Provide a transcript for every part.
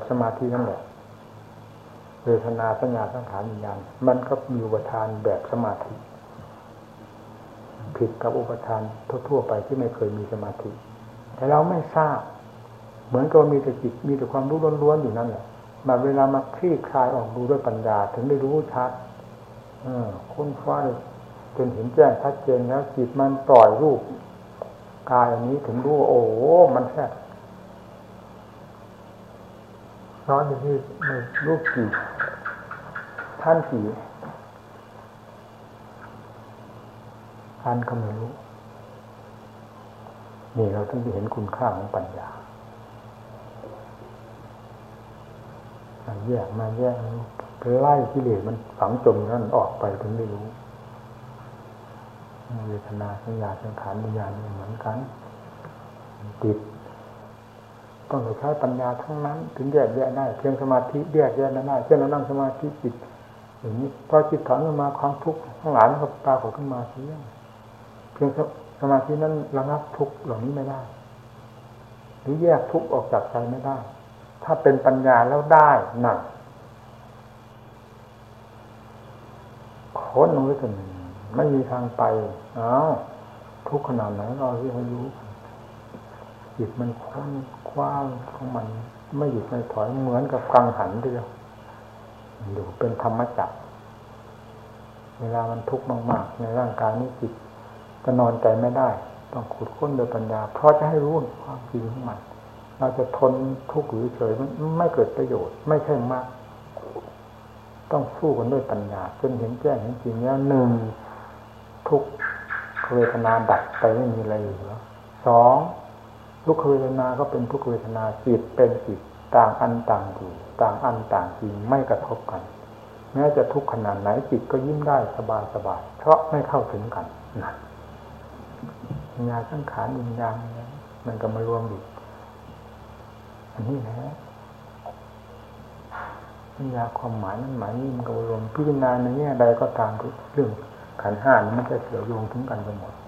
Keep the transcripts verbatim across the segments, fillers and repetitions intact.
สมาธินั่นแหละเวทนาสัญญาสังขารวิญญาณมันก็มีอุปทานแบบสมาธิผิดกับอุปทานทั่วๆไปที่ไม่เคยมีสมาธิแต่เราไม่ทราบเหมือนกับมีแต่จิตมีแต่ความรู้ล้วนๆอยู่นั่นแหละมาเวลามาคลี่คลายออกดูด้วยปัญญาถึงได้รู้ชัดค้นคว้าจนเห็นแจ้งชัดเจนแล้วจิตมันปล่อยรูปกายอันนี้ถึงรู้โอ้โหมันแค่นอนอยู่ที่รูปกี่ท่านกี่ท่านก็ไม่รู้นี่เราต้องไปเห็นคุณค่าของปัญญาแยกมาแยกไล่กิเลสมันฝังจมนั่นออกไปถึงได้รู้เวทนาสัญญาสังขารวิญญาณเหมือนกันจิตต้องใช้ปัญญาทั้งนั้นถึงแยกแยะได้เพียงสมาธิแยกแยะได้เช่นเรานั่งสมาธิจิตอย่างนี้พอจิตถอนออกมาความทุกข์ทั้งหลายมันก็ปรากฏขึ้นมาเสียเพียงสมาธินั้นระงับทุกข์เหล่านี้ไม่ได้หรือแยกทุกข์ออกจากใจไม่ได้ถ้าเป็นปัญญาแล้วได้นั่นค้นลงไปถึงไม่มีทางไปอ้าวทุกข์ขนาดไหนเราที่ให้รู้จิตมันค้นคว้าของมันไม่หยุดไม่ถอยเหมือนกับกังหันเดียวอยู่เป็นธรรมจักรเวลามันทุกข์มากๆในร่างกายนี้จิตจะนอนใจไม่ได้ต้องขุดค้นโดยปัญญาเพราะจะให้รู้ความจริงของมันเราจะทนทุกข์หรือเฉยมันไม่เกิดประโยชน์ไม่ใช่มากต้องสู้กันด้วยปัญญาจนเห็นแจ้งเห็นจริงแล้วหนึ่งทุกขเวทนาดับไปไม่มีอะไรเหลือสองทุกขเวทนาก็เป็นทุกขเวทนาจิตเป็นจิตต่างอันต่างอยู่ต่างอันต่างจริงไม่กระทบกันแม้จะทุกข์ขนาดไหนจิตก็ยิ้มได้สบายสบายเพราะไม่เข้าถึงกันนะปัญญาสังขารวิญญาณมันก็มารวมอยู่อันนี้แหละปัญญาความหมายนั้นหมายนี้มันก็รวมพิจารณาในแง่ใดก็ตามเรื่องขันธ์ห้ามันจะเกี่ยวโยงถึงกันไปหมด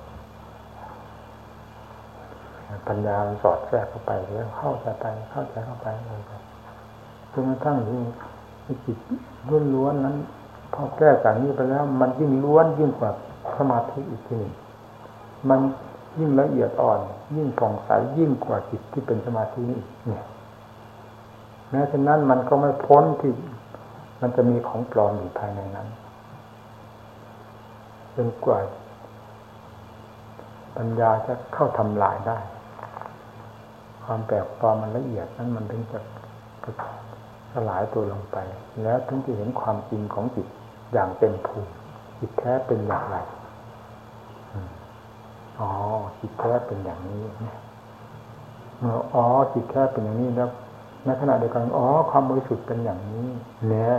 ปัญญาสอดแทรกเข้าไปแล้วเข้าใจไปเข้าใจเข้าไปเลยจนกระทั่งที่จิตล้วนๆนั้นพอแก้จากนี้ไปแล้วมันยิ่งล้วนยิ่งกว่าสมาธิอีกทีมันยิ่งละเอียดอ่อนยิ่งผ่องใสยิ่งกว่าจิตที่เป็นสมาธินี่เนี่ยแม้ฉะนั้นมันก็ไม่พ้นที่มันจะมีของปลอมอยู่ภายในนั้นจนกว่าปัญญาจะเข้าทำลายได้ความแปลกปลอมมันละเอียดนั้นมันถึงจะสลายตัวลงไปแล้วถึงจะเห็นความจริงของจิตอย่างเต็มภูมิจิตแท้เป็นอย่างไรอ๋อจิตแท้เป็นอย่างนี้เมื่ออ๋อจิตแท้เป็นอย่างนี้แล้วในขณะเดียวกันอ๋อความบริสุทธิ์เป็นอย่างนี้เนี่ย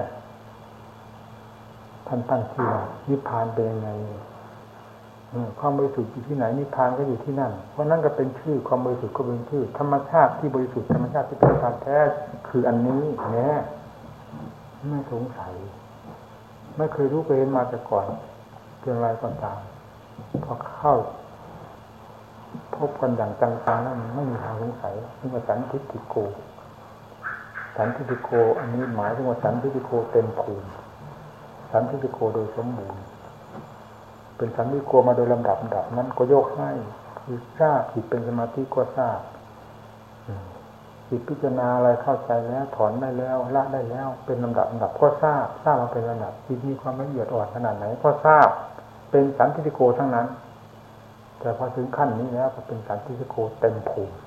ท่านตั้งชื่อว่านิพพานเป็นยังไงความบริสุทธิ์อยู่ที่ไหนนิพพานก็อยู่ที่นั่นเพราะนั่นก็เป็นชื่อความบริสุทธิ์ก็เป็นชื่อธรรมชาติที่บริสุทธิ์ธรรมชาติที่เป็นธรรมแท้คืออันนี้เนี่ยไม่สงสัยไม่เคยรู้เคยเห็นมาแต่ก่อนเพียงไรก็ตามพอเข้าพบกันอย่างจังๆนั้นไม่มีทางสงสัยนี่ว่าสันทิฏฐิโกสันทิฏฐิโกอันนี้หมายถึงว่าสันทิฏฐิโกเต็มภูมิสันทิฏฐิโกโดยสมบูรณ์เป็นสันทิฏฐิโกมาโดยลำดับลำดับนั้นก็ยกให้คือทราบจิตเป็นสมาธิก็ทราบจิตพิจารณาอะไรเข้าใจแล้วถอนได้แล้วละได้แล้วเป็นลำดับลำดับก็ทราบทราบมาเป็นลำดับจิตมีความละเอียดอ่อนขนาดไหนก็ทราบเป็นสันทิฏฐิโกทั้งนั้นแต่พอถึงขั้นนี้แล้วก็เป็นสันทิฏฐิโกเต็มภูมิ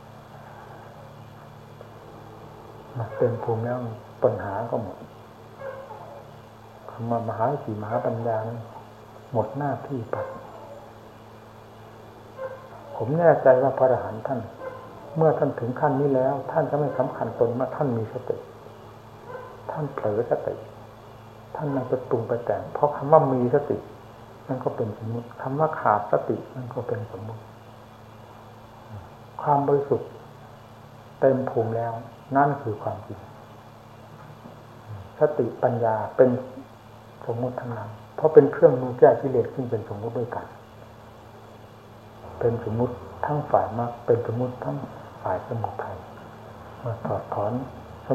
มาเต็มภูมิแล้วปัญหาก็หมดคำว่ามหาสีมหาปัญญาหมดหน้าที่ไปผมแน่ใจว่าพระอรหันต์ท่านเมื่อท่านถึงขั้นนี้แล้วท่านจะไม่สำคัญตนว่าท่านมีสติท่านเผลอสติท่านมันจะปรุงไปแต่งเพราะคำว่ามีสตินั่นก็เป็นสมมุติคำว่าขาดสตินั่นก็เป็นสมมุติความบริสุทธิ์เต็มภูมิแล้วนั่นคือความจริงสติปัญญาเป็นสมมุติทั้งนั้นเพราะเป็นเครื่องมือแก้กิเลสซึ่งเป็นสมมุติด้วยกันเป็นสมมุติทั้งฝ่ายมรรคเป็นสมมุติทั้งฝ่ายสมุทัยเมื่อถอดถอน